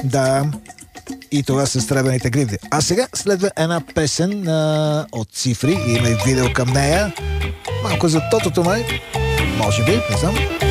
Да. И това са сребърните гривни. А сега следва една песен от Цифри. Има и видео към нея. Малко за тотото май. Може би, не знам.